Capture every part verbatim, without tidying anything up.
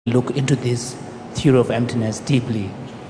look into this theory of emptiness deeply.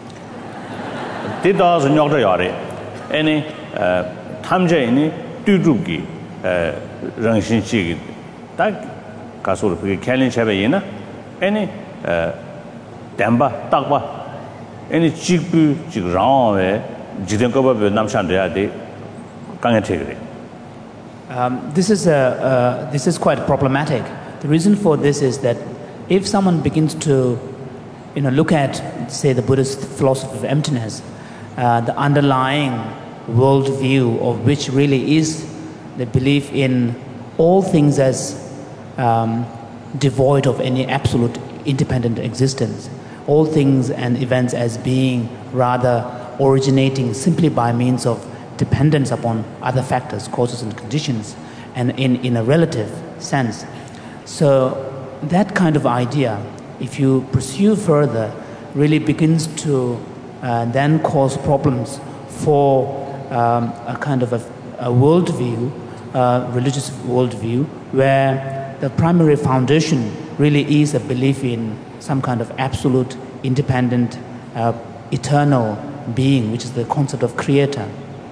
Tidas nyogda yare, any tamja any tuduki rangshin chigi, tak kasur piki kalin chabayina, any damba, takba, any chigbu, chigrang, jidenkoba namshandria de kangategri. Um, this is a uh, this is quite problematic. The reason for this is that if someone begins to, you know, look at, say, the Buddhist philosophy of emptiness, uh, the underlying worldview of which really is the belief in all things as um, devoid of any absolute independent existence, all things and events as being rather originating simply by means of dependence upon other factors, causes and conditions, and in, in a relative sense. So that kind of idea, if you pursue further, really begins to uh, then cause problems for um, a kind of a, a worldview, uh, religious worldview, where the primary foundation really is a belief in some kind of absolute, independent, uh, eternal being, which is the concept of creator.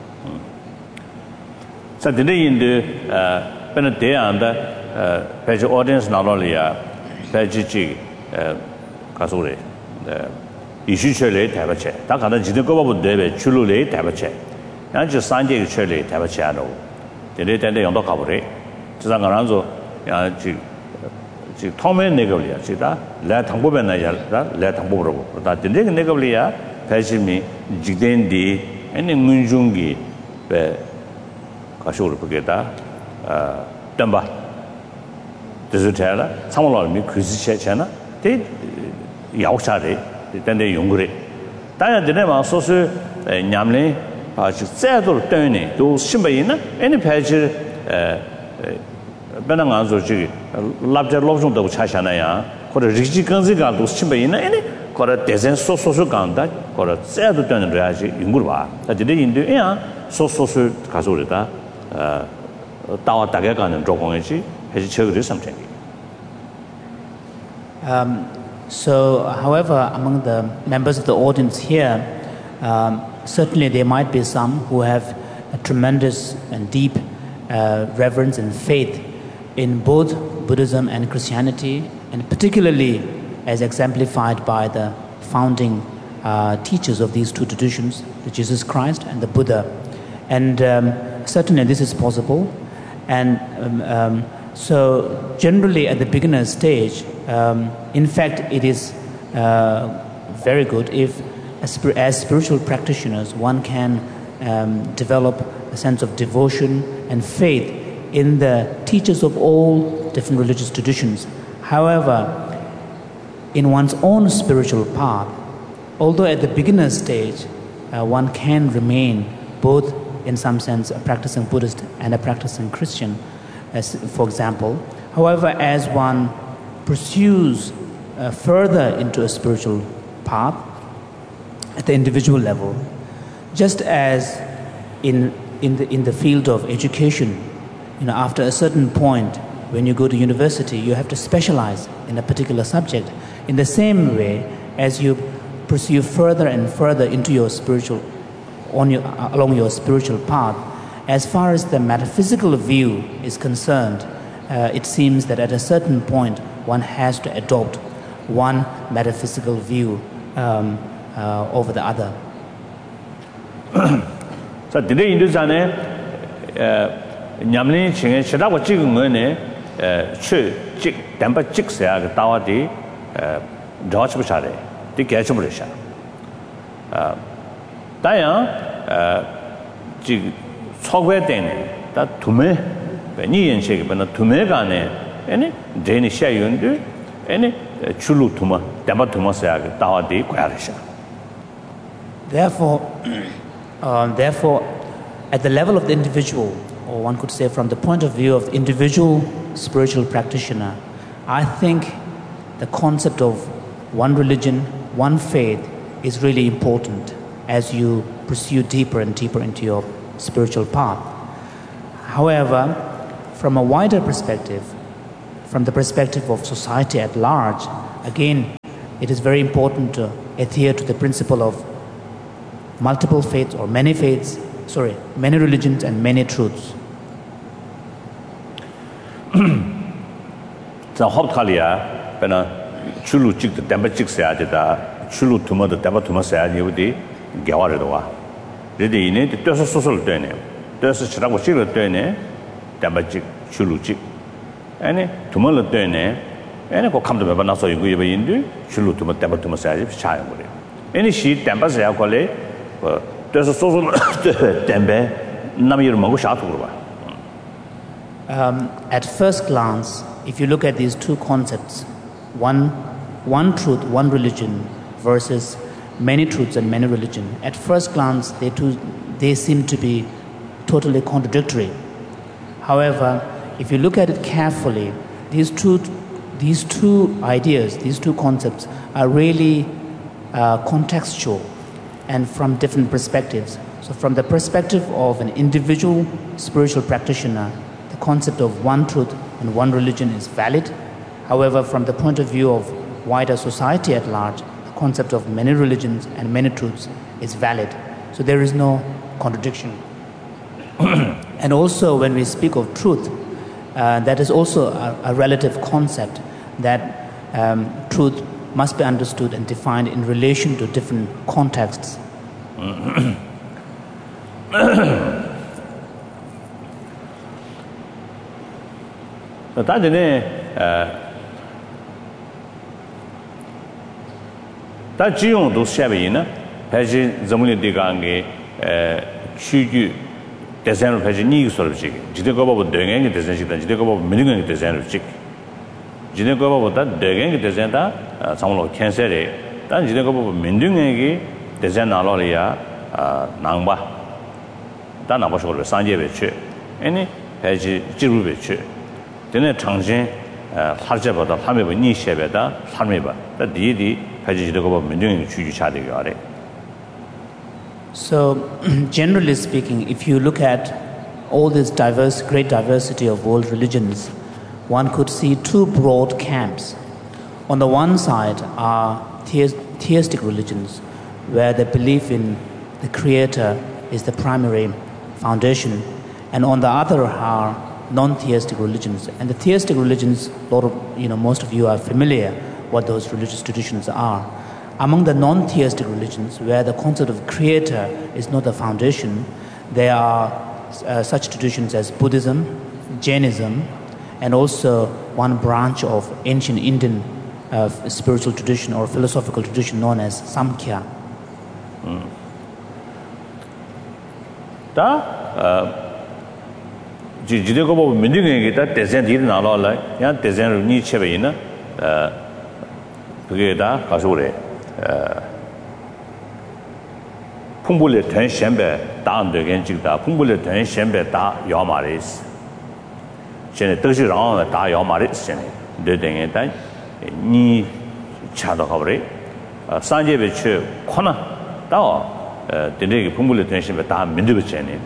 So today in the uh, day and the page audience not only a page G Kasuri, the issue chile tabache, Takana Jidogo Debe, Chulule tabache, and just Sunday chile tabachano. The late day on the Cabore, Zangaranzo, Tommy Negolia, Chita, let Tambubena, let Tamburo, that the Negolia, Pajimi, Jigdendi, and in Munjungi, Kashur Pugeta, Dumba. Desutella, some of me, Christian Chana, they Yaushade, then they Yungre. Diana Dinema, so Yamley, Settle Tony, those Shimbaina, any page Benanganzo, Labja Lobson of Chashanaya, or a Rigi Ganziga, those Shimbaina, any, or a Dezen so social ganda, or a Settle Tony Raji, Yungurva, that they in the air, so social Kasurita, Tawa Tagagan and Drogongi. Something. Um, so, however, among the members of the audience here, um, certainly there might be some who have a tremendous and deep uh, reverence and faith in both Buddhism and Christianity, and particularly as exemplified by the founding uh, teachers of these two traditions, the Jesus Christ and the Buddha. And um, certainly this is possible. And um, um, So generally at the beginner stage, um, in fact, it is uh, very good if, as, as spiritual practitioners, one can um, develop a sense of devotion and faith in the teachers of all different religious traditions. However, in one's own spiritual path, although at the beginner stage, uh, one can remain both, in some sense, a practicing Buddhist and a practicing Christian, as for example. However, as one pursues uh, further into a spiritual path at the individual level, just as in in the in the field of education, you know, after a certain point when you go to university, you have to specialize in a particular subject. In the same way, as you pursue further and further into your spiritual on your along your spiritual path, as far as the metaphysical view is concerned, uh, it seems that at a certain point one has to adopt one metaphysical view um, uh, over the other. So today in this ane, nyamlin chinge chadawa chig ngone, chu chig tempa chig saya ke tawa di jawach bishare, di kachum risha. Daya chig Sogwe Dane, that Tume, Benian Shake, but not Tumegane, any Danish Shayundu, any Chulu Tuma, Damatuma Sag, Tawadi, Quarisha. Therefore, uh, therefore, at the level of the individual, or one could say from the point of view of the individual spiritual practitioner, I think the concept of one religion, one faith is really important as you pursue deeper and deeper into your spiritual path. However, from a wider perspective, from the perspective of society at large, again, it is very important to adhere to the principle of multiple faiths or many faiths, sorry, many religions and many truths. 자, 합탈이야. 배나 출루 찍도 담바 찍어야 되다. 출루 투머도 담바 투머 써야 되는데 개화를 와. 근데 이네 뜻서 소설 되네. 뜻서 치라고 찍을 되네. 담바 찍 출루 찍. 아니 투머를 되네. 아니 그 감도 몇 나서 이거 이거 인도 출루 투머 담바 투머 써야 돼. 차요 그래. 아니 시 담바 써야 걸래. 어 뜻서 소설 담바 남이 먹고 샤도 그러 봐. Um, at first glance, if you look at these two concepts, one, one truth, one religion versus many truths and many religion, at first glance, they, two, they seem to be totally contradictory. However, if you look at it carefully, these two, these two ideas, these two concepts are really uh, contextual and from different perspectives. So from the perspective of an individual spiritual practitioner, the concept of one truth and one religion is valid. However, from the point of view of wider society at large, the concept of many religions and many truths is valid. So there is no contradiction. And also when we speak of truth, uh, that is also a, a relative concept, that um, truth must be understood and defined in relation to different contexts. 다전에 다 지용도 샤베이나 배지 점문이 되가게 추규 대선을 배지 니기 소리지 지대가 보고 대행이 대선이다 지대가 보고 민중이 대선을 지 지대가 보고다 대행이 대선다 상으로 캔슬에 단 지대가 보고 민중에게 대선 나로리아 남바 다 나버셔로 산제베치 아니 배지 지루베치 되네 장신 할제보다 함에버 니셰베다 삶에버 다 디디 가지지도가 민중이 주주차되게 하래. So generally speaking, if you look at all this diverse great diversity of world religions, one could see two broad camps. On the one side are theistic religions, where the belief in the creator is the primary foundation, and on the other are non-theistic religions. And the theistic religions, a lot of, you know, most of you are familiar what those religious traditions are. Among the non-theistic religions, where the concept of creator is not the foundation, there are uh, such traditions as Buddhism, Jainism, and also one branch of ancient Indian uh, spiritual tradition or philosophical tradition known as Samkhya. Mm. Da, uh, 지대고 보면 민중에게 다 대선 일이 나와라. 그냥 대선을 니체베이나 어 그게 다 가서 그래. 어 풍불의 전선배 다안되게 찍다. 풍불의 전선배 다 야마리스. 전에 뜻이랑 다 야마리스 전에 되되게 다니 차도 가버리. 어 산제베 추 코나 다 어, 되게 풍불의 전선배 다 민두베 전에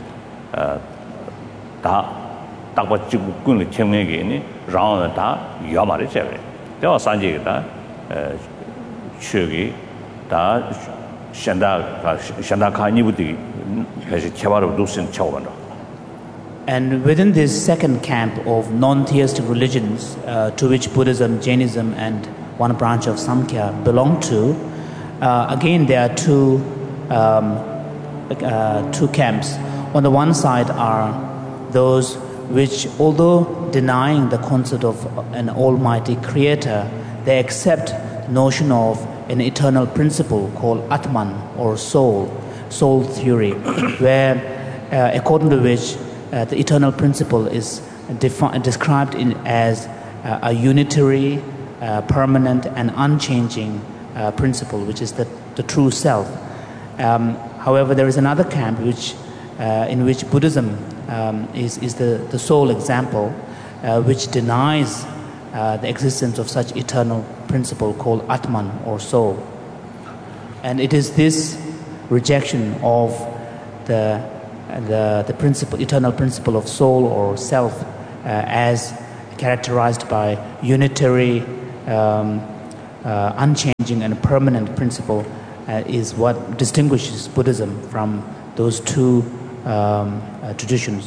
어다 딱바 찍고 끈을 채우게니 라운드 다 야마를 제베 대화 산지가 에 추기 다 샹다 샹다 카니부디 그래서 개발을 도신 처음으로. And within this second camp of non-theistic religions, uh, to which Buddhism, Jainism, and one branch of Samkhya belong to, uh, again there are two um, uh, two camps. On the one side are those which, although denying the concept of an almighty creator, they accept the notion of an eternal principle called Atman or soul, soul theory, where uh, according to which uh, the eternal principle is defi- described in, as uh, a unitary, uh, permanent and unchanging uh, principle, which is the, the true self. Um, however, there is another camp which, uh, in which Buddhism Um, is, is the, the sole example, uh, which denies uh, the existence of such eternal principle called Atman or soul. And it is this rejection of the, the, the principle, eternal principle of soul or self uh, as characterized by unitary, um, uh, unchanging and permanent principle uh, is what distinguishes Buddhism from those two um, uh, traditions.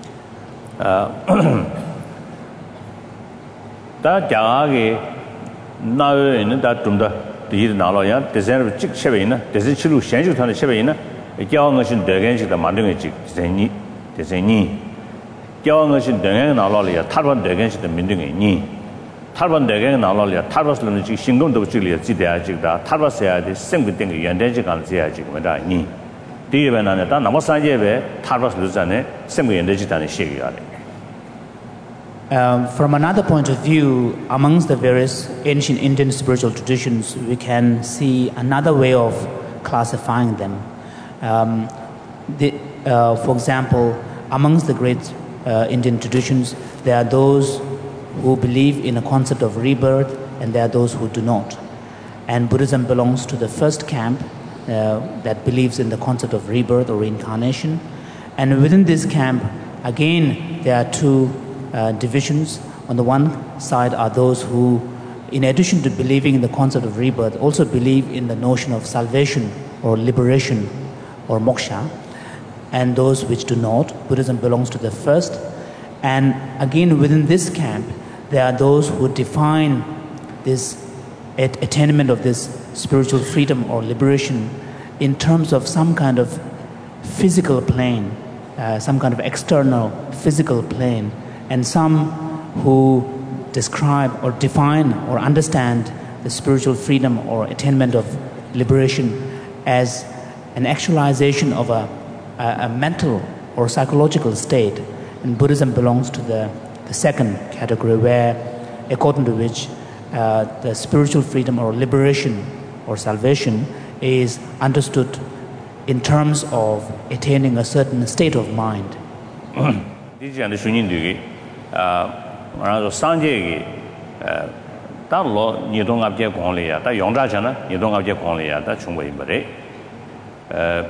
다 자가게 나에는 다 좀더 이 나로야 대세를 직 쉐베이나 대세 치료 현실 타는 쉐베이나 교원 것은 대견식다 만든 게 대세니 대세니 교원 것은 대견 나로야 탈번 대견식다 만든 게 니 탈번 대견 나로야 탈버스는 지 신동도 지리야 지대야 지다 탈버스야 돼 생비된 게 연대지 간지야 지금 다 니. 디에베나네 다 나머산예베 탈버스르자네 생비 연대지다는 시기가 Um, from another point of view, amongst the various ancient Indian spiritual traditions, we can see another way of classifying them. Um, the, uh, for example, amongst the great uh, Indian traditions, there are those who believe in a concept of rebirth, and there are those who do not. And Buddhism belongs to the first camp uh, that believes in the concept of rebirth or reincarnation. And within this camp, again, there are two Uh, divisions. On the one side are those who, in addition to believing in the concept of rebirth, also believe in the notion of salvation or liberation or moksha, and those which do not. Buddhism belongs to the first. And again, within this camp, there are those who define this at- attainment of this spiritual freedom or liberation in terms of some kind of physical plane, uh, some kind of external physical plane. And some who describe or define or understand the spiritual freedom or attainment of liberation as an actualization of a, a, a mental or psychological state. And Buddhism belongs to the, the second category, where, according to which uh, the spiritual freedom or liberation or salvation is understood in terms of attaining a certain state of mind. 아, 말아서 상계기 어 달로 니동압제 공리야. 다 용자잖아. 니동압제 공리야. 다 충분히 말해. 어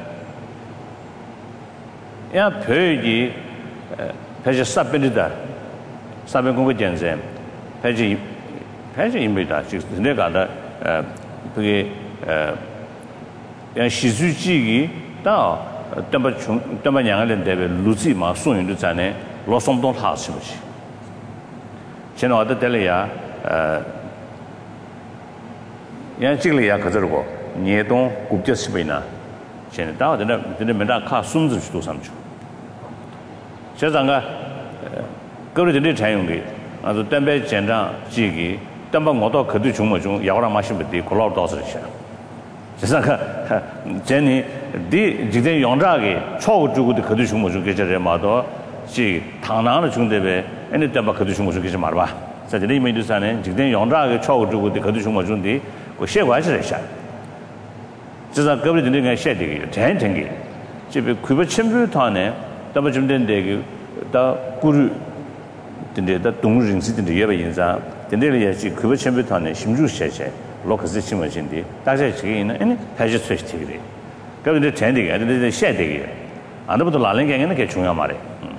야, 표기 패지 사변이다. 사변 공부 전제. 패지 패지 임비다. 지금 내가 다 어, 그게 어 야, 시주지기 다 담바 중 담바 양을 대비 루지 마 소용도 전에 로송동 하시듯이 저는 어디 때려야 어 양식이야 그저고 니동 국제시비나 저는 다 어디나 근데 맨날 카 숨즈도 삼죠 저장가 거리들이 자용게 아주 담배 전장 지기 담배 모두 그도 중모 중 야오랑 마시면 돼 콜라도 도서시야 저장가 제니 디 지대 용자게 초고 주고도 그도 중모 중 계절에 마도 지 당나는 중대배 애네 때만 그도 중모 중에서 말 봐. 자들이 메두산에 지금 용자가 초고 주고도 그도 중모 중데 그 셰과지를 샤. 지자 거기 되는 게 셰되게 전전게. 집에 구버 첨부탄에 담아 좀 된데 다 구르 근데 다 동르인시든데 예배 인자 근데를 예지 구버 첨부탄에 심주 셰셰 로커스 심어진데 다시 지금 아니 다시 스위치되게. 그런데 전되게 근데 셰되게. 안도부터 라는 게 있는 게 중요한 말이에요.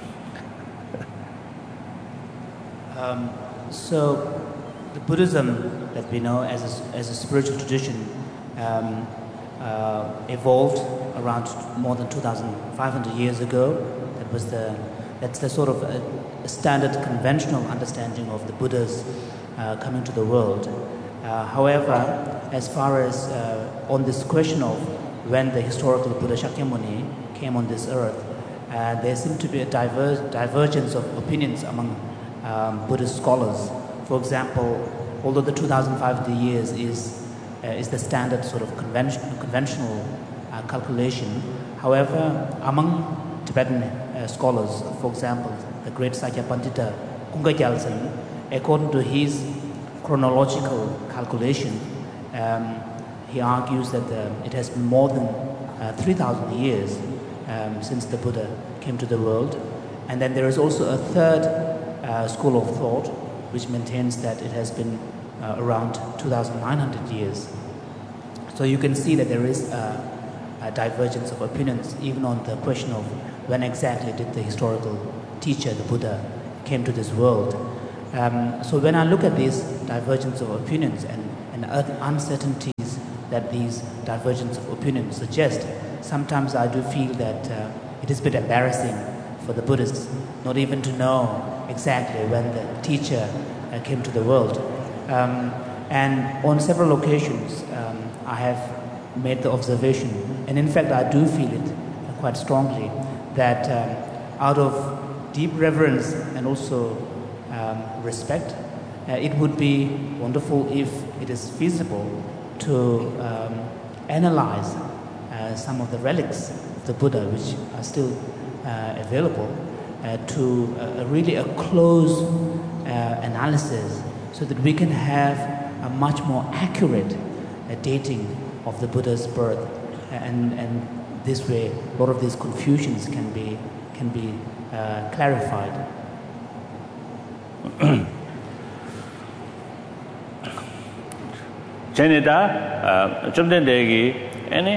Um, so, the Buddhism that we know as a, as a spiritual tradition um, uh, evolved around more than two thousand five hundred years ago. That was the that's the sort of a, a standard conventional understanding of the Buddhas uh, coming to the world. Uh, however, as far as uh, on this question of when the historical Buddha Shakyamuni came on this earth, uh, there seemed to be a diver- divergence of opinions among Um, Buddhist scholars. For example, although the two thousand five hundred years is uh, is the standard sort of convention, conventional uh, calculation, however, among Tibetan uh, scholars, for example, the great Sakya Pandita Kunga Gyaltsen, according to his chronological calculation, um, he argues that the, it has been more than uh, three thousand years um, since the Buddha came to the world. And then there is also a third Uh, school of thought which maintains that it has been uh, around two thousand nine hundred years. So you can see that there is a, a divergence of opinions even on the question of when exactly did the historical teacher, the Buddha, came to this world. Um, so when I look at this divergence of opinions and, and and uncertainties that these divergence of opinion suggest, sometimes I do feel that uh, it is a bit embarrassing for the Buddhists not even to know exactly when the teacher uh, came to the world. Um, and on several occasions, um, I have made the observation, and in fact I do feel it uh, quite strongly, that um, out of deep reverence and also um, respect, uh, it would be wonderful if it is feasible to um, analyze uh, some of the relics of the Buddha which are still uh, available uh, to uh, really a close uh, analysis, so that we can have a much more accurate uh, dating of the Buddha's birth, and, and this way a lot of these confusions can be can be uh, clarified. Janita, Jumden Degi, any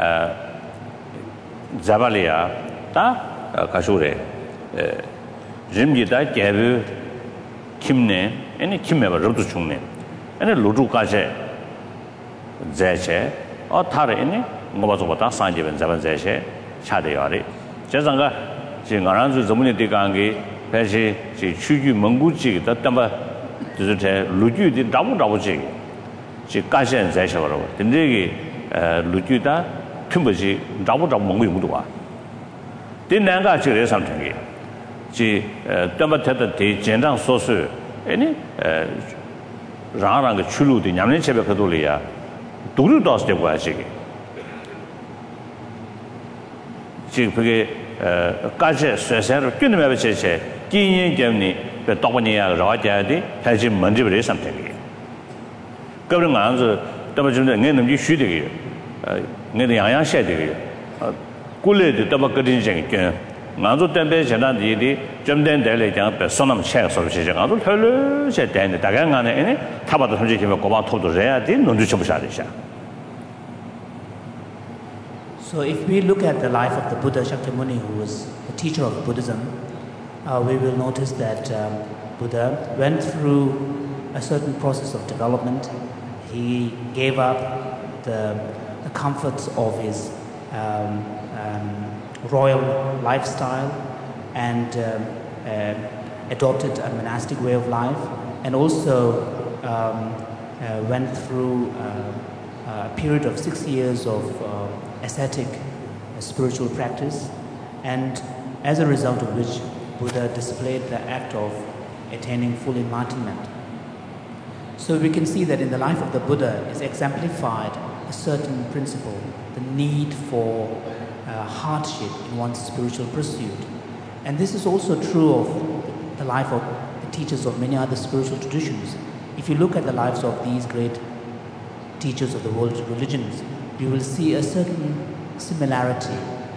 Zabalia, Ta Kashure, Jimjita, Gabu, Kimne, any Kimeva Rotuchune, any Ludu Kaje, Zeche, or Tare, any Mobazobata, Sanjivan Zavan Zeche, Chadiari, Jazanga, Jingaranzu Zamuni Digangi, Peji, Chuju Munguchi, the Tamba, Luju, the double double jig. She Kashan Zashavaro, the Negi Lujuda, Tumbaji, double double Mungua. Then Nanga Chile something. She Tamatata, Jendang Sosu, any Rang Chulu, the Yamin Chebekadulia, Duru Dos de Washigi. She Kasha Sasar, Kunamache, King Germany, the Topania, Rajadi, has him Mandibri something. Government answer, Tabajun and you shoot again. Nidaya shed again. Gully the Tabakadin Jenkin. Nanzo Tempe, Janadi, Jumden Dele, Sonam checks of Shijango, Hello, said Dan, the Tagan, any Tabata Hojiki, to the Rea, no Duchusharisha. So, if we look at the life of the Buddha Shakyamuni, who was the teacher of Buddhism, uh, we will notice that um, Buddha went through a certain process of development. He gave up the, the comforts of his um, um, royal lifestyle and um, uh, adopted a monastic way of life, and also um, uh, went through uh, a period of six years of uh, ascetic uh, spiritual practice, and as a result of which Buddha displayed the act of attaining full enlightenment. So we can see that in the life of the Buddha is exemplified a certain principle, the need for uh, hardship in one's spiritual pursuit. And this is also true of the life of the teachers of many other spiritual traditions. If you look at the lives of these great teachers of the world's religions, you will see a certain similarity.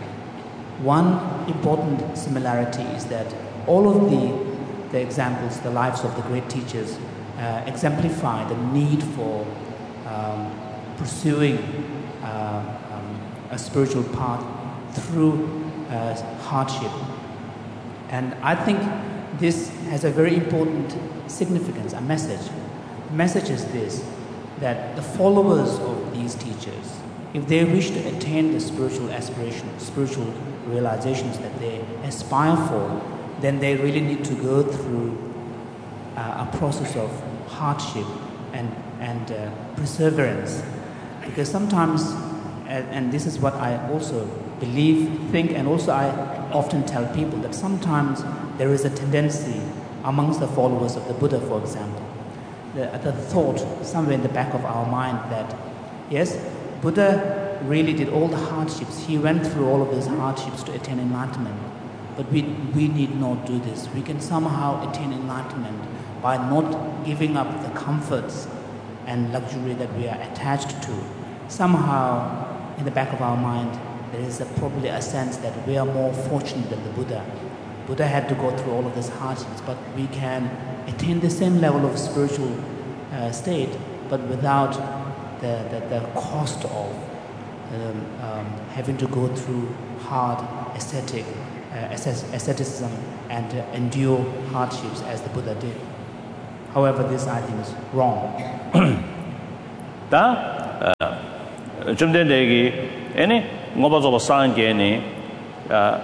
One important similarity is that all of the, the examples, the lives of the great teachers, Uh, exemplify the need for um, pursuing uh, um, a spiritual path through uh, hardship. And I think this has a very important significance, a message. The message is this, that the followers of these teachers, if they wish to attain the spiritual aspirations, spiritual realizations that they aspire for, then they really need to go through Uh, a process of hardship and, and uh, perseverance. Because sometimes, and, and this is what I also believe, think, and also I often tell people, that sometimes there is a tendency amongst the followers of the Buddha, for example, the, the thought somewhere in the back of our mind that, yes, Buddha really did all the hardships. He went through all of these hardships to attain enlightenment. But we, we need not do this. We can somehow attain enlightenment by not giving up the comforts and luxury that we are attached to. Somehow, in the back of our mind, there is a, probably a sense that we are more fortunate than the Buddha. Buddha had to go through all of these hardships, but we can attain the same level of spiritual uh, state, but without the, the, the cost of um, um, having to go through hard ascetic, uh, asceticism and uh, endure hardships as the Buddha did. However, this I think is wrong. 다 좀 된 얘기 아니 뭐가서 상계니 아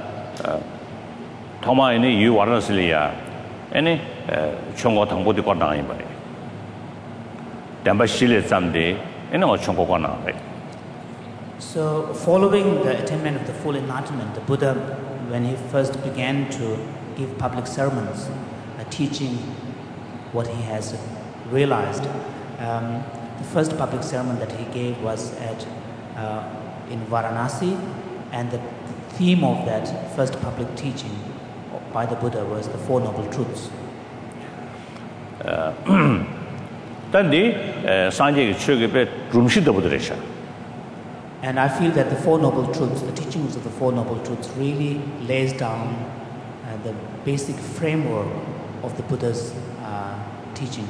토마이니 유와르슬리아 아니 총고 당보디 거나이 봐 담바실에 잠데 아니 어 총고 거나 봐 So, following the attainment of the full enlightenment, the Buddha, when he first began to give public sermons, uh, teaching what he has realized, um, the first public sermon that he gave was at uh, in Varanasi, and the theme of that first public teaching by the Buddha was the Four Noble Truths. Tandi Sanjay Chugebe Rumshida Buddha. And I feel that the Four Noble Truths, the teachings of the Four Noble Truths, really lays down uh, the basic framework of the Buddha's uh, teaching.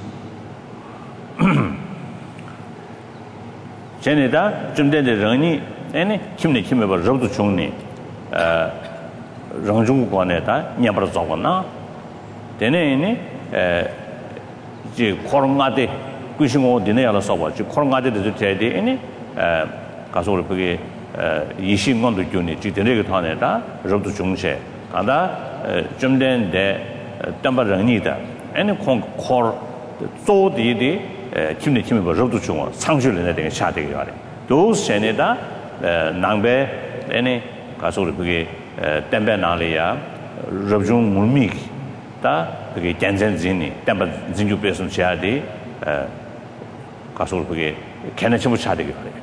Jenida, Jumde Rani, any Kimni Kimber Road to Chungni, Rangjung Guaneta, Nyabra Zogana, Dene, Korongade, Kushingo, Dinella Soba, Korongade the Teddy, any 가서를 그게 이신권도 주니 지대내게 타내다 로도 중세 가다 좀 된데 담바랑니다 아니 콘콜 조디디 김내 김에 로도 중어 상실내 되게 샤되게 가래 도스에다 남배 아니 가서를 그게 담배 나리아 로중 물미 다 그게 단전진이 담바 진주 배송 샤디 가서를 그게 개내침을 샤되게 가래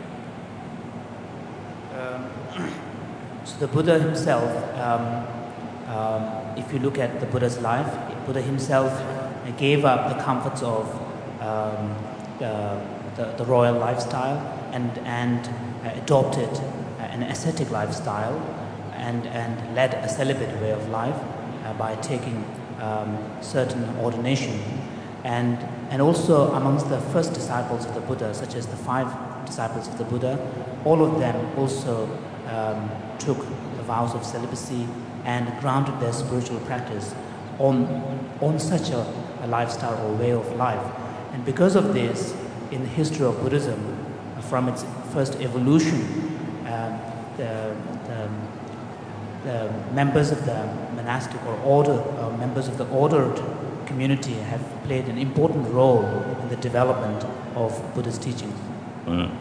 The Buddha himself, um, um, if you look at the Buddha's life, Buddha himself gave up the comforts of um, uh, the, the royal lifestyle and, and uh, adopted an ascetic lifestyle and, and led a celibate way of life uh, by taking um, certain ordination. And, and also amongst the first disciples of the Buddha, such as the five disciples of the Buddha, all of them also um, took the vows of celibacy and grounded their spiritual practice on, on such a, a lifestyle or way of life. And because of this, in the history of Buddhism, from its first evolution, um, the, the, the members of the monastic or order, uh, members of the ordered community have played an important role in the development of Buddha's teachings. Mm.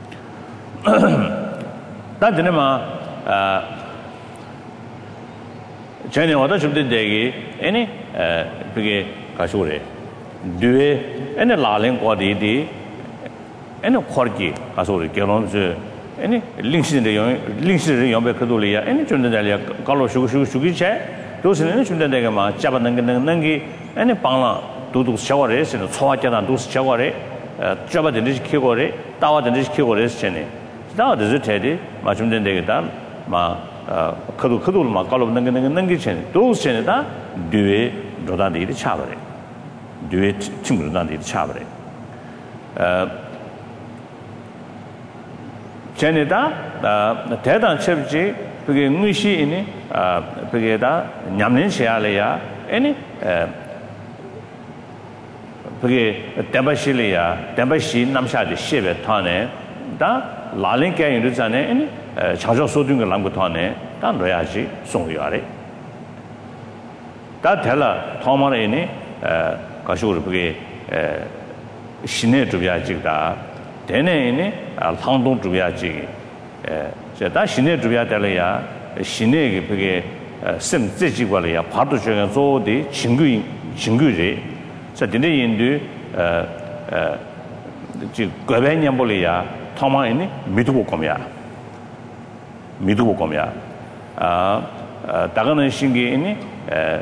전에 와다 좀된 얘기 아니 그게 가시오래 뒤에 아니 라랭 거디디 아니 거기 가시오래 결혼스 아니 링신의 영 링신의 영배 그돌이야 아니 좀된 자리야 갈로 쉬고 쉬고 쉬기체 도스는 좀된 데가 막 잡는 게 넣는 게 아니 방라 도도 샤워레스는 소화자나 도스 샤워레 잡아든 데 키고래 따와든 데 키고래 전에 나도 저테디 맞춤된 데가 막 그도 그도 막 갈로 넣는 게 넣는 게 전에 도스 전에다 뒤에 로단데 이 차버래 뒤에 친구들 단데 차버래 어 전에다 대단 첩지 그게 의시이니 아 그게다 냠는 시야래야 아니 그게 담바실이야 담바시 남샤데 시베 타네 다 라랭게 인르자네 아니 자주 소든 걸 남고 타네 다 넣어야지 송이야래 다 될라 토마네니 에 가시고를 그게 에 신의 주비야지다 대내니 상동 주비야지 에 제가 신의 주비야 될래야 신의 그게 심自己관리야 파도 중에 조디 친구 친구지 자 근데 인도 어어 지 거배년 볼이야 토마이니 미두고 거미야 미두고 거미야 아 다가는 신기이니 에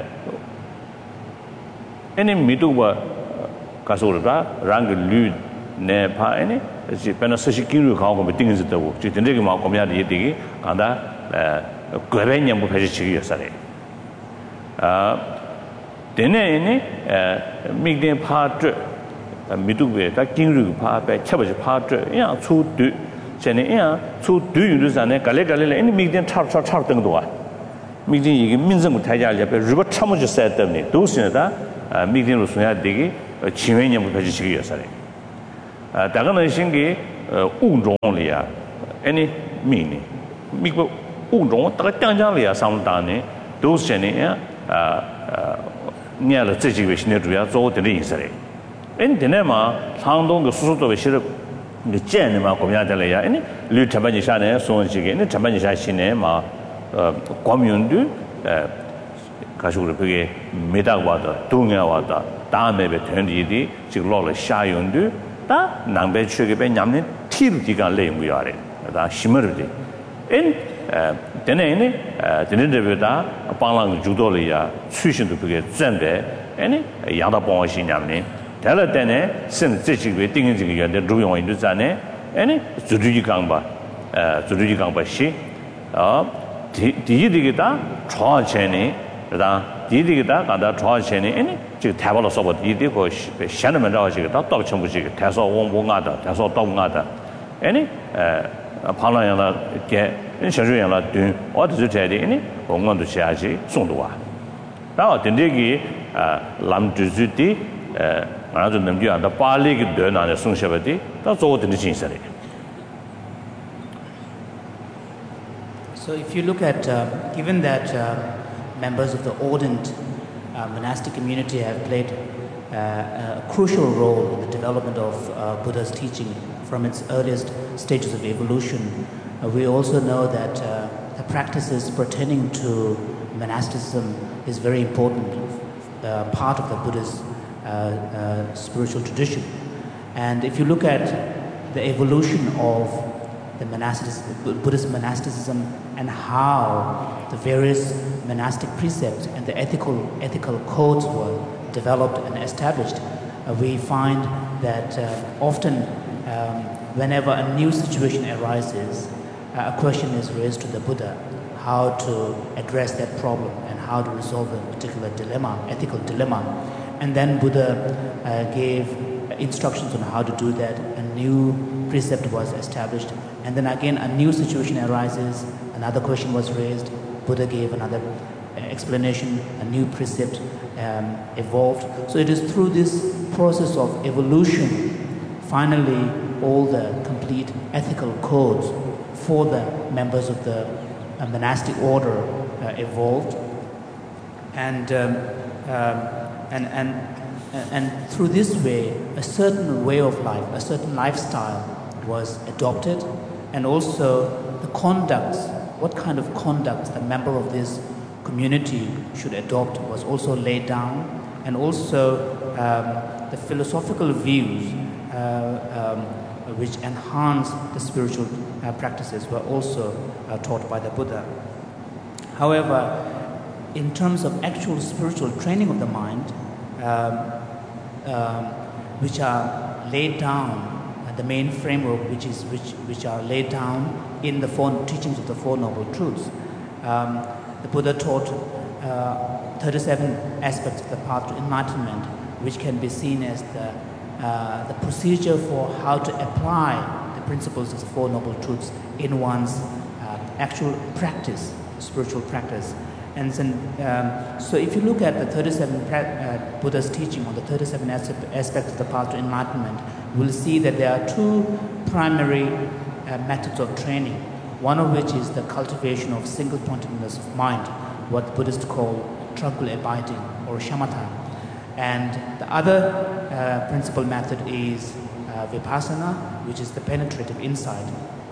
애니 미두고 가서르다 랑그 류 네파이니 지 페나스시키루 가고 미팅즈다고 지 근데게 막 거미야 되게 간다 에 거배년 볼 배지치기였어요 아 되네니 미긴 파트 미두베 다 긴루 파베 챵버지 파트 야 초드 전에 야 초드 유르산에 갈래갈래 이 미긴 차차차 등도와 미긴 이게 민정부 타자를 옆에 루버 참으지 세트니 도스네다 미긴으로 소야 되게 지회년부 배지시기였어요 呃，大家能先给呃物种里啊，哎你命呢，美国物种大概两家里啊，上当呢，都是呢啊呃，你了这几位现在主要做的意思嘞。哎，现在嘛，长东个叔叔作为写的。你见的嘛，国家的来呀，你绿产品下呢，送几个，你产品下新的嘛，呃，光明的，呃，可是我这个没大话的，东亚话的，大那边团体的，这个老了下用的，但南边去个边伢们体力个累不要嘞，但西门的，哎，呃，等等呢，呃，等等这边的，帮人做到了呀，出现的这个准备，哎呢，养到帮我些伢们呢。台了的呢，甚至这几个定义这个原的录用印度站呢，哎呢，做出一讲吧，呃，做出一讲吧些，啊，第第一这个da超前呢，是吧？第一这个da讲到超前呢，哎呢，就台湾的说法，第一这个现在们这些个到到全部这个台上往往外的，台上到外的，哎呢，呃，旁人样了给，小学样了对，我就是这的，哎呢，我们都下去送到啊，然后等这个啊，南就是的，呃。然后能讲到巴黎个段那的送下来的，到做的精神的。 So if you look at, uh, given that uh, members of the ordained uh, monastic community have played uh, a crucial role in the development of uh, Buddha's teaching from its earliest stages of evolution, uh, we also know that uh, the practices pertaining to monasticism is very important uh, part of the Buddha's Uh, uh, spiritual tradition. And if you look at the evolution of the monasticism, Buddhist monasticism and how the various monastic precepts and the ethical, ethical codes were developed and established, uh, we find that uh, often um, whenever a new situation arises, uh, a question is raised to the Buddha how to address that problem and how to resolve a particular dilemma, ethical dilemma. And then Buddha uh, gave instructions on how to do that. A new precept was established. And then again, a new situation arises. Another question was raised. Buddha gave another explanation. A new precept um, evolved. So it is through this process of evolution, finally, all the complete ethical codes for the members of the uh, monastic order uh, evolved. And um, um, And, and, and through this way, a certain way of life, a certain lifestyle was adopted, and also the conducts, what kind of conducts a member of this community should adopt was also laid down, and also um, the philosophical views uh, um, which enhance the spiritual uh, practices were also uh, taught by the Buddha. However, in terms of actual spiritual training of the mind, um, um, which are laid down, uh, the main framework which is which which are laid down in the four teachings of the Four Noble Truths, um, the Buddha taught uh, thirty-seven aspects of the path to enlightenment, which can be seen as the uh, the procedure for how to apply the principles of the Four Noble Truths in one's uh, actual practice, spiritual practice. And then, um, so if you look at the thirty-seven uh, Buddha's teaching on the thirty-seven aspects of the path to enlightenment, we'll see that there are two primary uh, methods of training. One of which is the cultivation of single-pointedness of mind, what Buddhists call tranquil abiding or shamatha. And the other uh, principal method is uh, vipassana, which is the penetrative insight.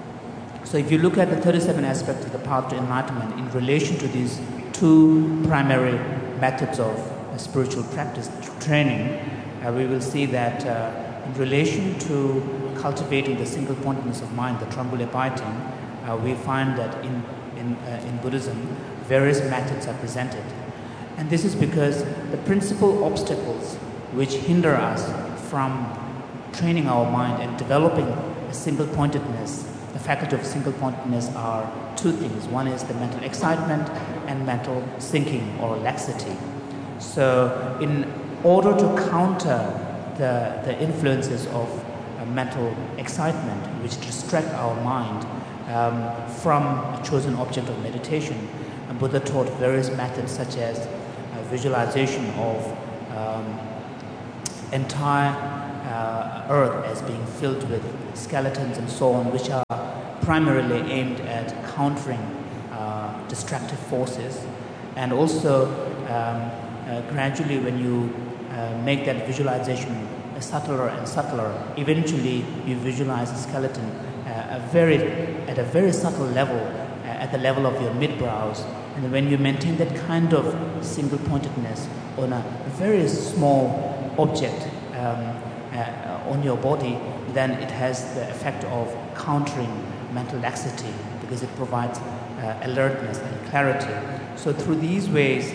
So if you look at the thirty-seven aspects of the path to enlightenment in relation to these two primary methods of uh, spiritual practice training, uh, we will see that uh, in relation to cultivating the single pointedness of mind, the tranquil abiding, uh, we find that in, in, uh, in Buddhism, various methods are presented. And this is because the principal obstacles which hinder us from training our mind and developing a single pointedness, the faculty of single pointedness, are two things. One is the mental excitement and mental sinking or laxity. So in order to counter the, the influences of uh, mental excitement which distract our mind um, from a chosen object of meditation, and Buddha taught various methods such as uh, visualization of um, entire uh, uh, earth as being filled with skeletons and so on, which are primarily aimed at countering uh, destructive forces. And also, um, uh, gradually when you uh, make that visualization subtler and subtler, eventually you visualize a skeleton uh, a very, at a very subtle level, uh, at the level of your mid-brows. And when you maintain that kind of single-pointedness on a very small object um, uh, on your body, then it has the effect of countering mental laxity because it provides uh, alertness and clarity. So through these ways,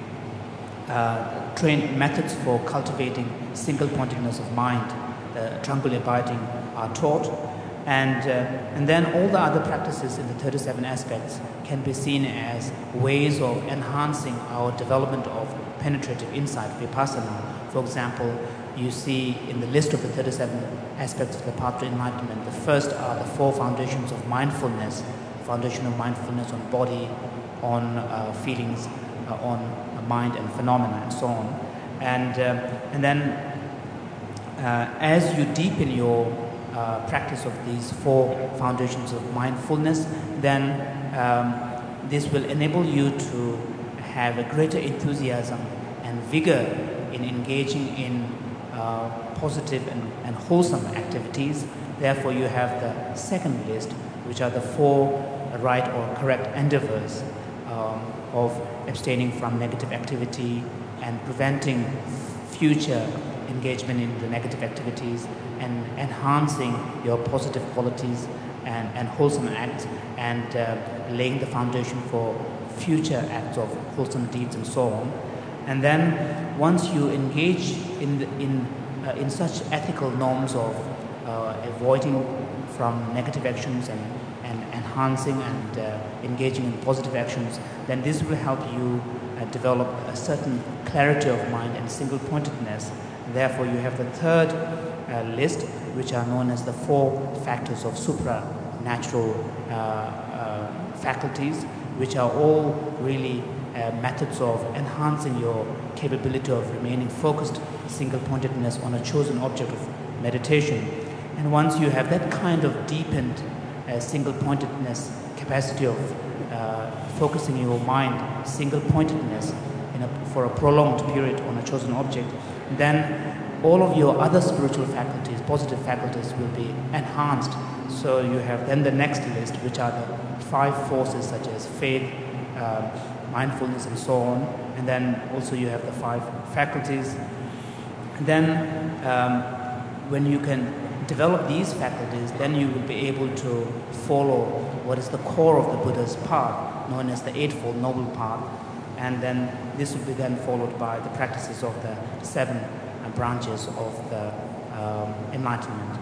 uh, train methods for cultivating single-pointedness of mind, the tranquil abiding, are taught. And, uh, and then all the other practices in the thirty-seven aspects can be seen as ways of enhancing our development of penetrative insight, vipassana. For example, you see in the list of the thirty-seven aspects of the path to enlightenment, the first are the four foundations of mindfulness, foundation of mindfulness on body, on uh, feelings, uh, on mind and phenomena, and so on. And, uh, and then uh, as you deepen your uh, practice of these four foundations of mindfulness, then um, this will enable you to have a greater enthusiasm and vigor in engaging in uh, positive and, and wholesome activities. Therefore, you have the second list, which are the four right or correct endeavors um, of abstaining from negative activity and preventing future engagement in the negative activities and enhancing your positive qualities and, and wholesome acts and uh, laying the foundation for future acts of wholesome deeds and so on. And then once you engage in, the, in, uh, in such ethical norms of uh, avoiding from negative actions and, and enhancing and uh, engaging in positive actions, then this will help you uh, develop a certain clarity of mind and single-pointedness. Therefore, you have the third uh, list, which are known as the four factors of supranatural uh, uh, faculties, which are all really uh, methods of enhancing your capability of remaining focused, single-pointedness on a chosen object of meditation. And once you have that kind of deepened uh, single-pointedness capacity of uh, focusing your mind, single-pointedness in a, for a prolonged period on a chosen object, then all of your other spiritual faculties, positive faculties, will be enhanced. So you have then the next list, which are the five forces such as faith, uh, mindfulness, and so on. And then also you have the five faculties. And then um, when you can develop these faculties, then you will be able to follow what is the core of the Buddha's path, known as the Eightfold Noble Path. And then this will be then followed by the practices of the seven uh, branches of the um, enlightenment.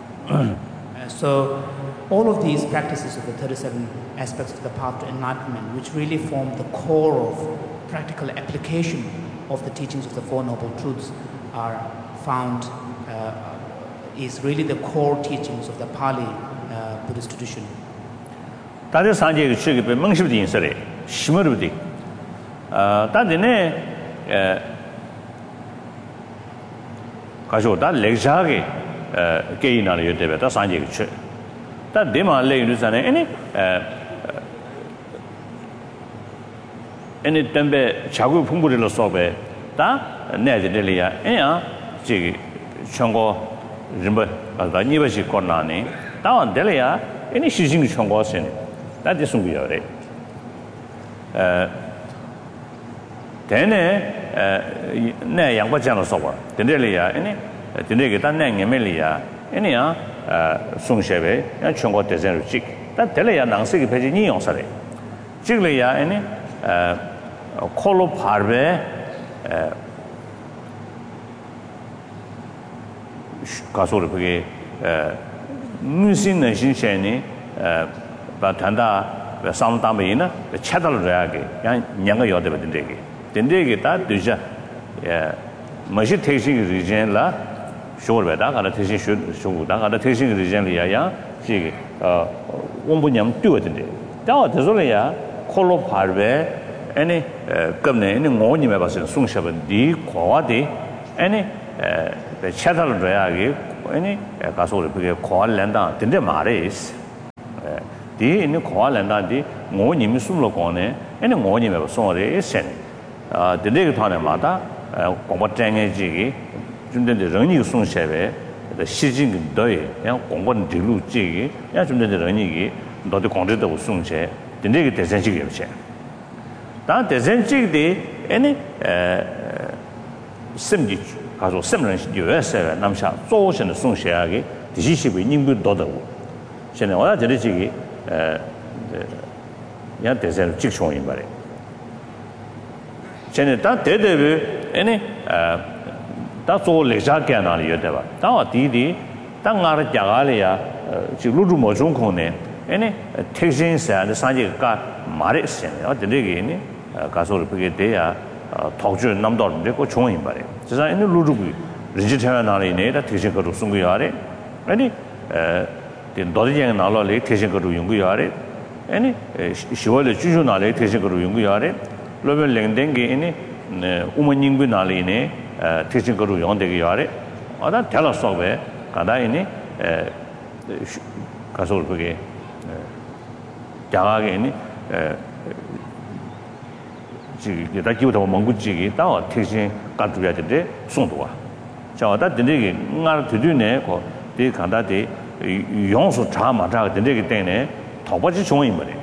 uh, so all of these practices of the thirty-seven aspects of the path to enlightenment, which really form the core of practical application of the teachings of the Four Noble Truths, are found, uh, is really the core teachings of the Pali uh, Buddhist tradition. 아, 단데네 에 가져다 렉자게 에 게이나를 여대베다 산지게 쳐. 다 데마 레이르잖아요. 아니 에 아니 덤베 자구 풍부를 써베 다 내들이야. 아니야. 저기 청고 림버 아다 니버시 코나니 다원 데려야 아니 시징 청고선 다 됐습니다. 에 Tene ne yang bacano soba. Tendelia, any Tenega, Nangamelia, any a Sungshebe, and Chongo Tezen chick. That Telia Nancy Pegini on Sare. Chiglia, any Colo Parve Casore, Musin Shinshani, Batanda, Santamina, the Chattel Ragi, Yanga Yodeva. Dendege ta duja eh maji taxing region la sure ba da ga taxing shu da ga taxing region li ya ya ji uh wonbunyam tyo de da de so le ya kholo phar be any kam ne ni ngo ni me ba sin sung sha ba di khwa de any chatal drayagi any Kasuri call landa didn't mares. The in the call landa di Monim Sulocone and a monim of sorry is sent. The Legatana Mata, Combatang Jiggy, Jundan the Rani Sun Sheve, the Shijing Doi, and Combat Dilu Jiggy, and Jundan the Rani, not the content of Sun Che, the negative sensitive chair. That the Zenjig de any Simji, Caso Simran, U S A, Namsha, Sosh and Sun Shagi, the Shishi, Nimbu Dodo. Shenola Jigi, Yan Tezel Chichon in Bari. Sheneta Tede, any that's all Lejakan on Yoteva. Tawa Didi, Tangar Jagalia, Chiludu Mojunkone, any Texans and the Sanji got Maris and the Ligini, Casol Pigedea, Tokyo Namdor, Deco Choin Bari. So in the Ludubi, Rigitanali Neda, Tisha to Sunguyare, any the Dorian Nala Lake, Tisha to Yunguyare, any Shivala Jujunale, Tisha to Yunguyare, Lovel Lendengi, any Umaningunaline, Tisha to Yondegare, or that tell us of it, Kadaini, Casol Pigay. Jagani, the Kyoto Monguchi, Tower, teaching country today, Sondua. So that the nigger, not to do neko, the Kandati, Yonso Tama, the nigger Tene, Tobaji showing money.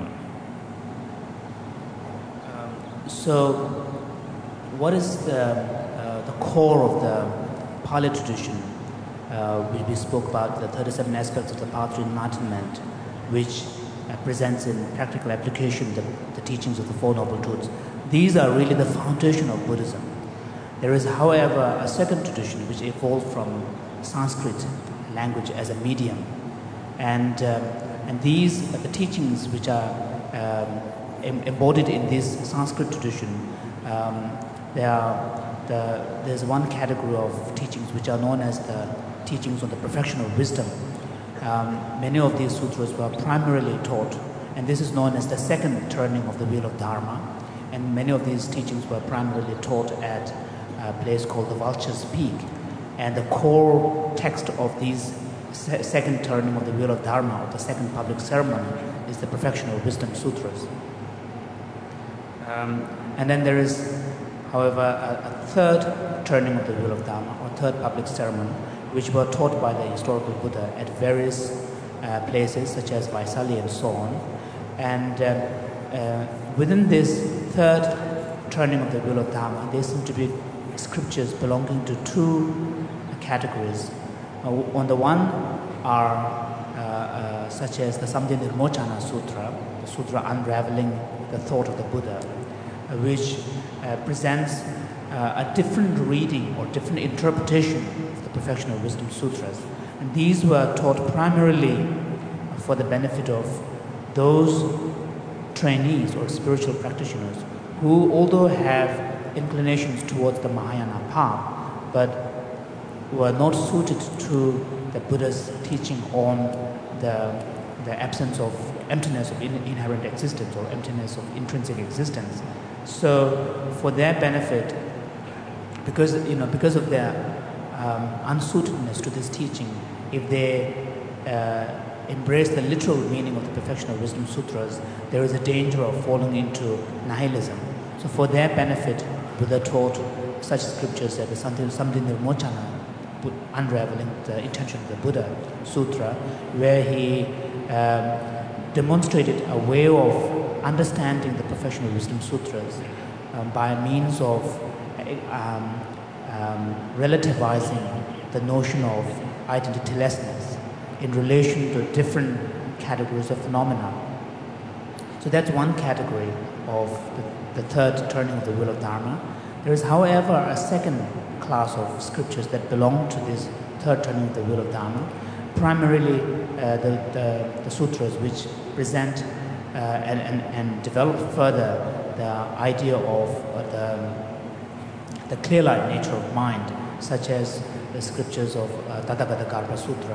So, what is the, uh, the core of the Pali tradition? Uh, we, we spoke about the thirty-seven aspects of the path to enlightenment, which Uh, presents in practical application the, the teachings of the Four Noble Truths. These are really the foundation of Buddhism. There is, however, a second tradition which evolved from Sanskrit language as a medium. And, um, and these are the teachings which are um, em- embodied in this Sanskrit tradition. Um, there are the, there's one category of teachings which are known as the teachings on the perfection of wisdom. Um, many of these sutras were primarily taught, and this is known as the second turning of the wheel of Dharma. And many of these teachings were primarily taught at a place called the Vulture's Peak. And the core text of these se- second turning of the wheel of Dharma, or the second public ceremony, is the Perfection of Wisdom Sutras. Um, and then there is, however, a, a third turning of the wheel of Dharma, or third public ceremony, which were taught by the historical Buddha at various uh, places, such as Vaisali and so on. And uh, uh, within this third turning of the wheel of Dharma, there seem to be scriptures belonging to two categories. Uh, on the one are uh, uh, such as the Samdhi Nirmochana Sutra, the sutra unraveling the thought of the Buddha, uh, which uh, presents uh, a different reading or different interpretation Perfection of Wisdom Sutras. And these were taught primarily for the benefit of those trainees or spiritual practitioners who, although have inclinations towards the Mahayana path, but were not suited to the Buddha's teaching on the, the absence of emptiness of in, inherent existence or emptiness of intrinsic existence. So for their benefit, because, you know, because of their Um, unsuitedness to this teaching, if they uh, embrace the literal meaning of the Perfection of Wisdom Sutras, there is a danger of falling into nihilism. So for their benefit, Buddha taught such scriptures as the Samdhi Nirmochana, unraveling the intention of the Buddha Sutra, where he um, demonstrated a way of understanding the Perfection of Wisdom Sutras um, by means of um, Um, relativizing the notion of identitylessness in relation to different categories of phenomena. So that's one category of the, the third turning of the wheel of Dharma. There is, however, a second class of scriptures that belong to this third turning of the wheel of Dharma, primarily uh, the, the, the sutras which present uh, and, and, and develop further the idea of uh, the the clear-light nature of mind, such as the scriptures of uh, Tathagata Karpa Sutra.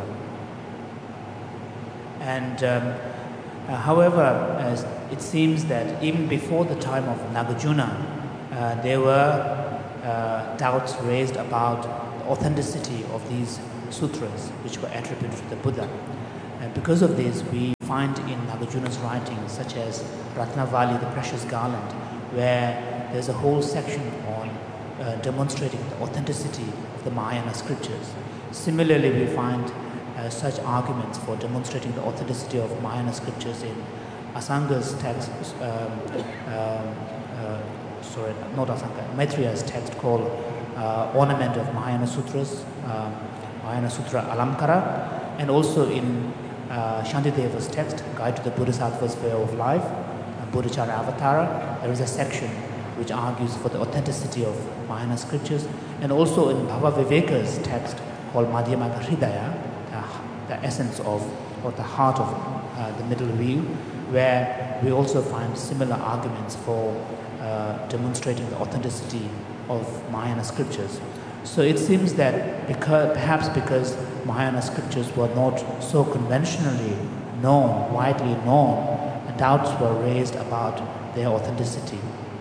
And um, uh, however, uh, it seems that even before the time of Nagarjuna, uh, there were uh, doubts raised about the authenticity of these sutras which were attributed to the Buddha. And because of this, we find in Nagarjuna's writings, such as Ratnavali, the Precious Garland, where there's a whole section on uh, demonstrating the authenticity of the Mahayana scriptures. Similarly, we find uh, such arguments for demonstrating the authenticity of Mahayana scriptures in Asanga's text, um, um, uh, sorry, not Asanga, Maitreya's text called uh, Ornament of Mahayana Sutras, um, Mahayana Sutra Alamkara, and also in uh, Shantideva's text, Guide to the Bodhisattva's Way of Life, uh, Bodhicharya Avatara. There is a section which argues for the authenticity of Mahayana scriptures, and also in Bhava Viveka's text called Madhyamaka Hridaya, the, the essence of, or the heart of uh, the middle wheel, where we also find similar arguments for uh, demonstrating the authenticity of Mahayana scriptures. So it seems that because, perhaps because Mahayana scriptures were not so conventionally known, widely known, doubts were raised about their authenticity.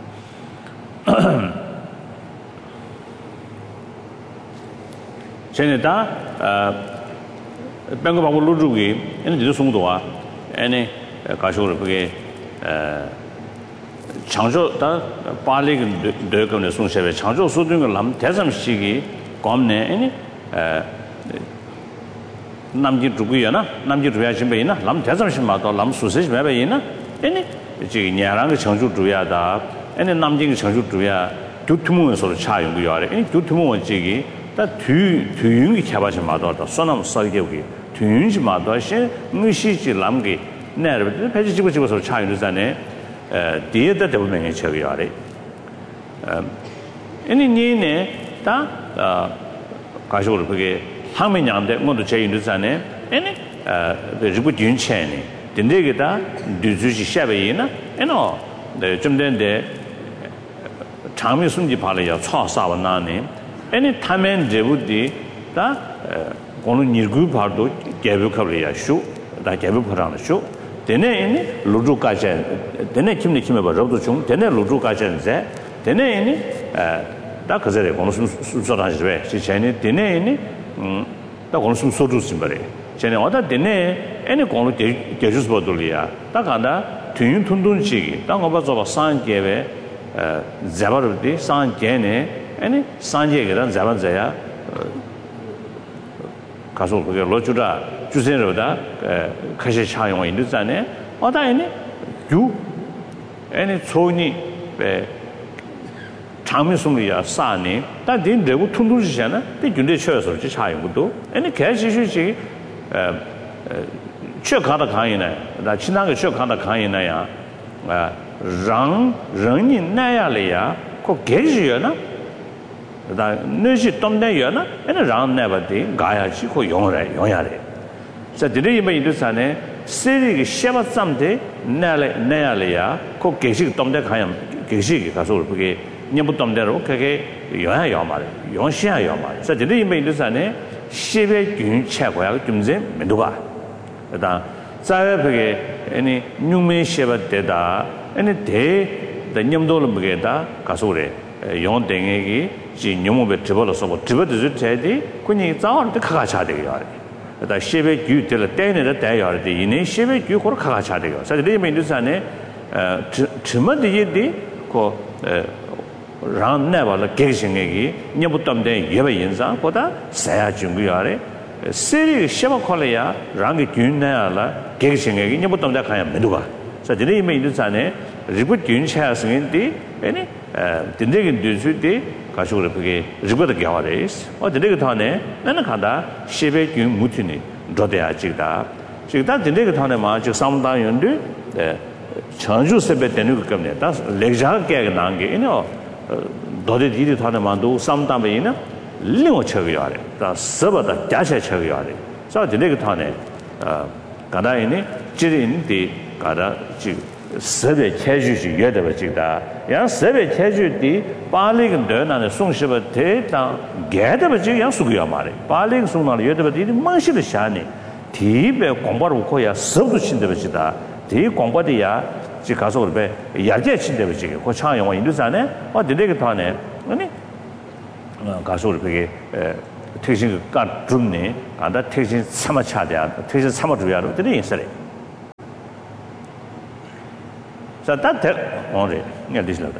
창조 다 빨리 되거든 송세베 창조 소든 걸 남 대삼식이 검네 아니 에 남지 두고야나 남지 두야신 베이나 남 대삼식 마도 남 수세시 베이나 아니 지 냐랑 그 창조 두야다 아니 남지 창조 두야 두투문에서 차용 거야래 아니 두투문 지기 다 뒤, 뒤윤기 개발시 마도다 소남 설계기 뒤윤지 마도시 무시지 남기 내를 배지 지고 지고서 차용되잖아요. 에 뒤에다 대부분의 처리하래. 음 아니 니네 다 가셔를 그게 항면양데 뭐도 제인도잖아요. 아니 어 그리고 윤체네 된데게다 뒤주시 샤베이나 에노 좀 된데 장미 숨지 발이야 차사와 나네 아니 타면 제부디 다 고는 일구 바도 개벽하려야 쇼 다 개벽하라는 쇼 되네 이니 로조까지 되네 김네 김에 봐 로도 중 되네 로조까지인데 되네 이니 다 그제래 고는 수수라지 왜 지체네 되네 이니 음다 고는 수수도 말이 쟤네 어다 되네 애니 고는 개주스 버돌이야 다 간다 튜윤 툰둔지기 땅 어봐 줘 산계에 자바르디 산계네 아니 산계가 자반자야 가서 그게 로주다 주세로다 가시 차용이 있는데 어다에네 유 아니 소니 배 장미송이야 싸니但딘 레고 툰둔지잖아 데 준대 쳐서 지 차용도 아니 개시시지 에 최가다 강이네 나 지난게 최가다 강이네야 랑 랑이 나야래야 그 개지여나 다 너시 덤대여나 애는 랑 내버디 가야지 그 용어래 용야래 자 드레이 뭐 이르사네 세리게 샤바쌈데 나래 나야래야 그 개식 덤대 가야 개식이 가서 그게 녀부 덤대로 그게 용야 용말래 용시야 용말래 자 드레이 뭐 이르사네 시베 균 최고야 좀제 면도가 다 자에 그게 아니 뉴메 샤바데다 아니 대 냠도를 먹게다 가서 그래 용 땡에기 지 녀모베 드버려서 뭐 드버드 제디 군이 자원도 가가 차대요 다 시베 규들 때내다 대요 이네 시베 규 고로 가가 차대요 사실 리메인드산에 어 드머디디 고 람네발라 계신에기 녀부담데 예베 인상보다 사야 중요하래 세리 시바 콜레야 랑게 균나야라 계신에기 녀부담다 가야 메두가 사실 리메인드산에 리부 균차스인데 아니 딘데긴 뒤수디 가시고를 그게 리버드 겨와레스 어 딘데게 타네 나는 간다 시베 균 무티니 저대야 지다 지다 딘데게 타네 마저 상담 연데 에 전주 세베 되는 거 겁니다 다 렉자게 나게 이노 도데 디디 타네 만도 상담이나 링어 쳐요래 다 서버다 자세 쳐요래 자 딘데게 타네 어 가다이니 지린디 가다 지 세베 체주시 여대버 지다 양 세베 체주디 발리근 되나는 송시버 대다 개대버 지 양수고야 말이 발리근 송나는 여대버디 망시의 샤니 디베 공부를 고야 서도 신대버 지다 디 공부디야 지 가서 그래 야제 신대버 지 고창 영어 인도산에 어 되게 타네 아니 가서 그게 택신 까 줌네 간다 택신 참아 차대야 택신 참아 줘야로 되는 인사래 자 다들 오래 이게 되실다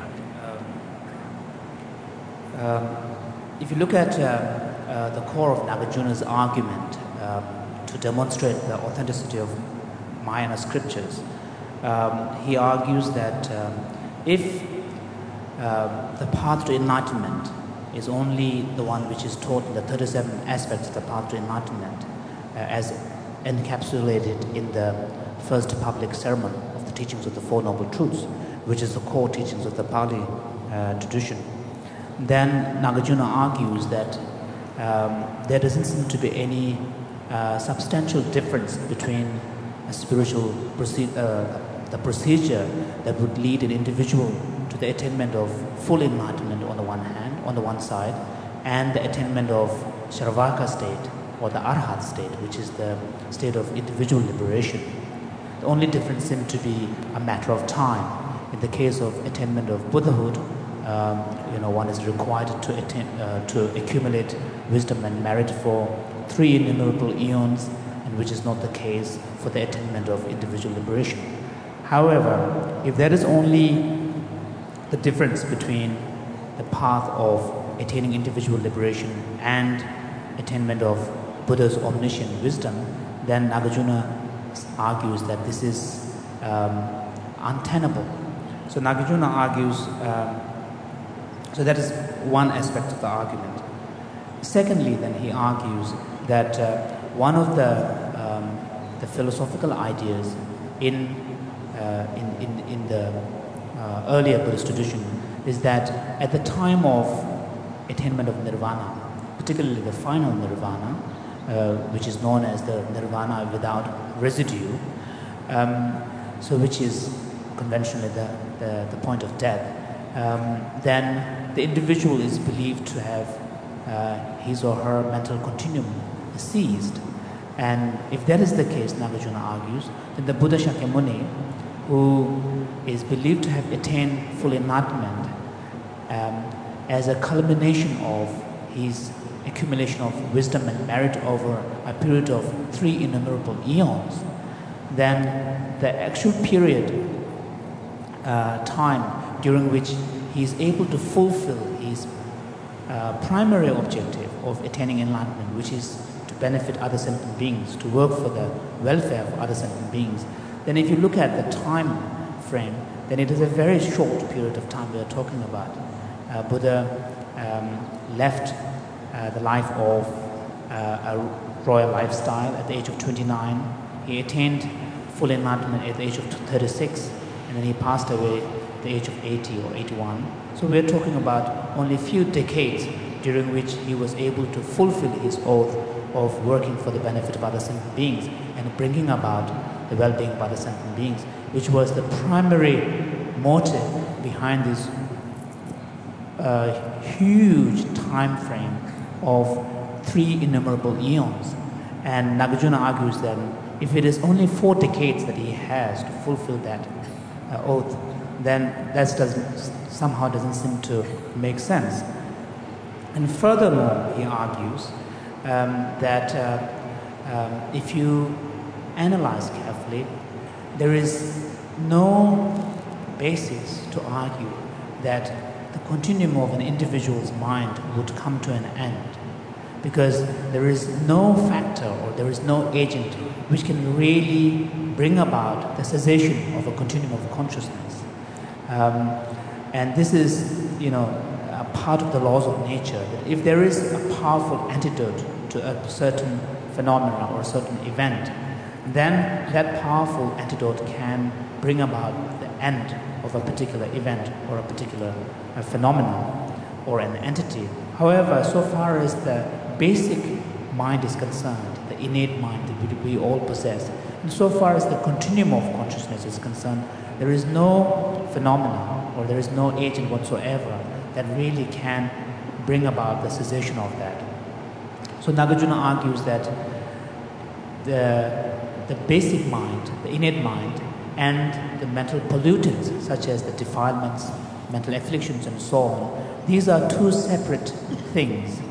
if you look at uh, uh, the core of Nagarjuna's argument um, to demonstrate the authenticity of Mahayana scriptures, um, he argues that um, if uh, the path to enlightenment is only the one which is taught in the thirty-seven aspects of the path to enlightenment uh, as encapsulated in the first public sermon of the teachings of the Four Noble Truths, which is the core teachings of the Pali uh, tradition, then Nagarjuna argues that um, there doesn't seem to be any uh, substantial difference between a spiritual proce- uh, the procedure that would lead an individual to the attainment of full enlightenment on the one hand, on the one side, and the attainment of Sharavaka state or the Arhat state, which is the state of individual liberation. The only difference seems to be a matter of time. In the case of attainment of Buddhahood, um, you know, one is required to attain, uh, to accumulate wisdom and merit for three innumerable eons, and which is not the case for the attainment of individual liberation. However, if there is only the difference between the path of attaining individual liberation and attainment of Buddha's omniscient wisdom, then Nagarjuna argues that this is um, untenable. So Nagarjuna argues, um, so that is one aspect of the argument. Secondly, then he argues that uh, one of the, um, the philosophical ideas in, uh, in, in, in the uh, earlier Buddhist tradition is that at the time of attainment of nirvana, particularly the final nirvana, uh, which is known as the nirvana without residue, um, so which is conventionally the, the, the point of death, um, then the individual is believed to have uh, his or her mental continuum ceased. And if that is the case, Nagarjuna argues, then the Buddha Shakyamuni, who is believed to have attained full enlightenment um, as a culmination of his accumulation of wisdom and merit over a period of three innumerable eons, then the actual period, uh, time during which he is able to fulfill his uh, primary objective of attaining enlightenment, which is to benefit other sentient beings, to work for the welfare of other sentient beings, then if you look at the time frame, then it is a very short period of time we are talking about. Uh, Buddha um, left uh, the life of uh, a royal lifestyle at the age of twenty-nine. He attained full enlightenment at the age of thirty-six, and then he passed away at the age of eighty or eighty-one. So we're talking about only a few decades during which he was able to fulfill his oath of working for the benefit of other sentient beings and bringing about the well-being of other sentient beings, which was the primary motive behind this uh, huge time frame of three innumerable eons. And Nagarjuna argues that if it is only four decades that he has to fulfill that uh, oath, then that doesn't, somehow doesn't seem to make sense. And furthermore, he argues um, that uh, um, if you analyze carefully, there is no basis to argue that the continuum of an individual's mind would come to an end, because there is no factor or there is no agent which can really bring about the cessation of a continuum of consciousness. Um, and this is, you know, a part of the laws of nature, that if there is a powerful antidote to a certain phenomena or a certain event, then that powerful antidote can bring about the end of a particular event or a particular uh, phenomenon or an entity. However, so far as the basic mind is concerned, the innate mind that we all possess, and so far as the continuum of consciousness is concerned, there is no phenomena or there is no agent whatsoever that really can bring about the cessation of that. So Nagarjuna argues that the the basic mind, the innate mind, and the mental pollutants, such as the defilements, mental afflictions, and so on, these are two separate things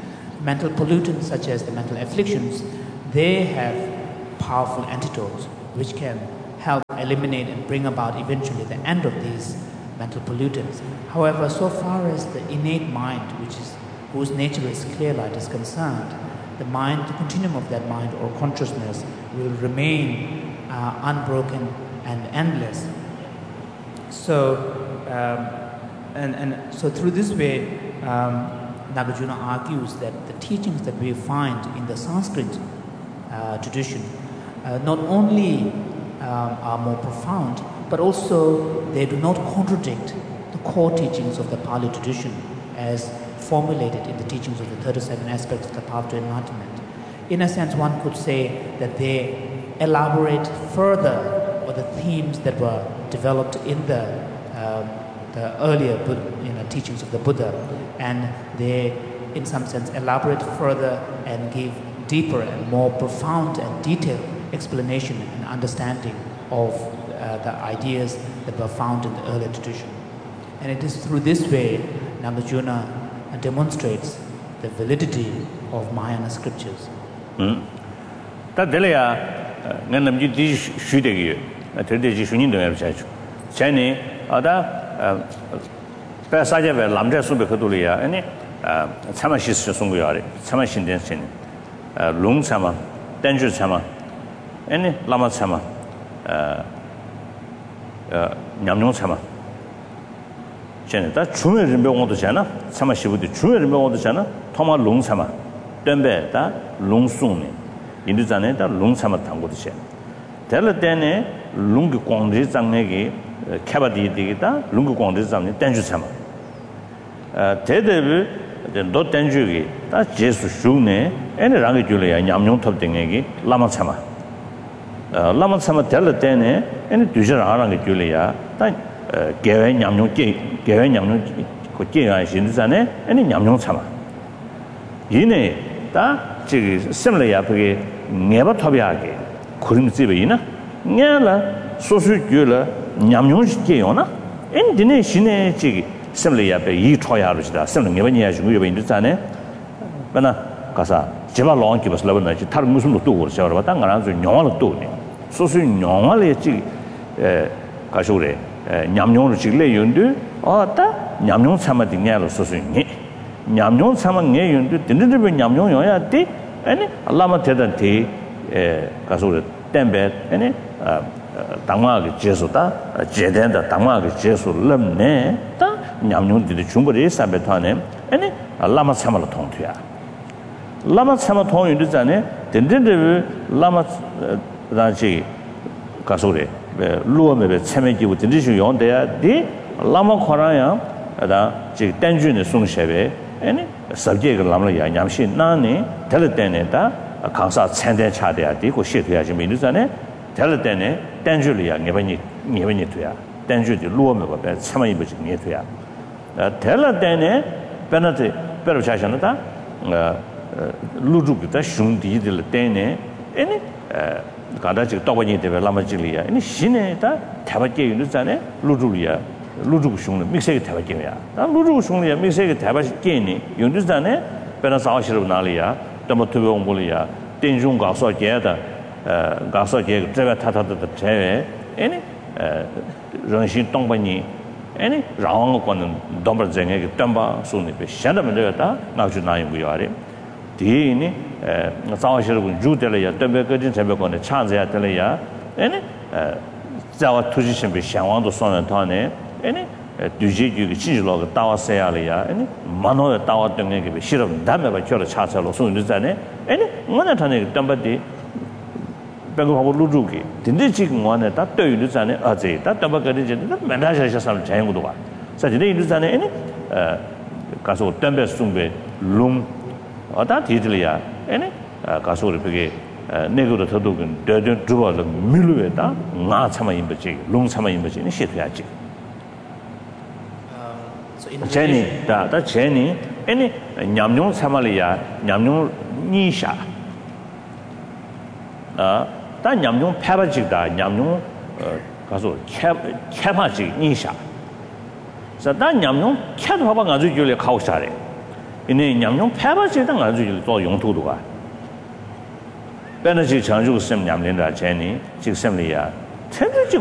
mental pollutants such as the mental afflictions, they have powerful antidotes which can help eliminate and bring about eventually the end of these mental pollutants. However, so far as the innate mind, which is whose nature is clear light, is concerned, the mind, the continuum of that mind or consciousness will remain uh, unbroken and endless. So, um, and, and so through this way, um, Nagarjuna argues that the teachings that we find in the Sanskrit uh, tradition uh, not only um, are more profound, but also they do not contradict the core teachings of the Pali tradition as formulated in the teachings of the thirty-seven aspects of the path to enlightenment. In a sense, one could say that they elaborate further on the themes that were developed in the, uh, the earlier you know, teachings of the Buddha, and they, in some sense, elaborate further and give deeper and more profound and detailed explanation and understanding of uh, the ideas that were found in the earlier tradition. And it is through this way Nagarjuna demonstrates the validity of Mahayana scriptures. Ta delaya nganam ji di shu de gi te de ji shu ni de ya cha chu chani ada pa sa ja ve lam ja su be kho du le ya ani chama shi shi song gu ya le chama shin den shin long chama dan ju chama ani lama chama nyam nyong chama 다 중요한 명어도 잖아. 참아 시부도 중요한 명어도 잖아. 토마 롱 참아. 덤베 다 롱송네. 인도잖아요. 다 롱참아 당고도 잖아. 될 때네 롱기 광지 장내기 캐바디 되겠다. 롱기 광지 장내 땡주 참아. 어 대대비 너 땡주기 다 제수 슈네 애네 랑게 줄이야. 냠뇽 톱땡에기 라마 참아. 어 라마 참아 될 때네 애네 뒤저 알아게 줄이야. 다 개회 냠뇽 개회 냠뇽 그 개가 신자네 아니 냠뇽 참아 이네 다 저기 심례야 그게 내가 토비하게 그림 집이나 내가 소수줄라 냠뇽 개요나 엔디네 신의 저기 심례야 이 초야로지다 심례 내가 니야 주고 여기 인자네 바나 가사 제발 롱기 버스 러버나 다른 무슨 것도 그러셔 봐 당가랑 좀 영화로 또 소수 영화를 지 에, 가셔래 냠뇽을 지gle 윤두 어따 냠뇽 참아디 냐로 소수니 냠뇽 참아 녜 윤두 딘딘데 냠뇽 요야 띠 아니 알라마 테단티 에 가서래 템베 아니 당마게 제소다 제된다 당마게 제소 럼네 다 냠뇽디데 중거리 사베타네 아니 알라마 참아로 통투야 라마 참아 통윤두 자네 딘딘데 라마 다지 가서래 루어메베 체메기부 딘디슈 용데야 디 라마 코라야 다 지 땡준의 송셰베 아니 sabje가 람라야 냠시 나니 텔레테네다 강사 천대 차대야 디고 시도야지 민두산에 텔레테네 땡줄이야 네번이 네번이 돼야 땡줄이 루어메가 배 참아이 버지 네돼야 텔레테네 베나티 베르차샤나다 루주기다 슝디들 때네 아니 가다지 떠버니 되게 라마질이야. 이 신에다 대바게 유는자네 루루리아. 루루고 슝는 믹스에 대바게야. 나 루루고 슝이야. 믹스에 대바게니 유는자네 베나사시로 나리야. 더모투봉 볼이야. 땡중 가서 게다. 어 가서 게 제가 타타다 제외. 아니 어 정신 동반이 아니 라왕 거는 domber쟁에 덤바 손이 배 샤다면 되겠다. 나주 나이 무야리. 디니 에 자와시르군 주들이야 덤베거진 제베고네 찬자야 들이야 에네 에 자와 투지신 비 상황도 손은 타네 에네 뒤지기 진실로가 따와세야리야 에네 만호에 따왔던 게 싫음 담에 봐 저를 차차로 손는자네 에네 뭐나 타네 덤바디 배고 루루기 딘데 지금 원에 다 떠유르자네 아제 다 덤바거진 맨다샤샤삼 자연구도 봐 사진에 이르자네 에네 에 가서 덤베 숭베 룸 어다 디들이야 에네 가서를 그게 내고도 더도 더든 두벌 밀루에다 나 참아 임버지 롱 참아 임버지 시도야지 제니 다다 제니 에네 냠뇽 참아리야 냠뇽 니샤 아다 냠뇽 패바지다 냠뇽 가서 캐 캐바지 니샤 자다 냠뇽 캐도 봐봐 가지고 줄에 가오샤래 이네 냠용 패바지당 아주 또 용도도 가 배는 지 장주 심 냠린다 제니 지 심리야 천지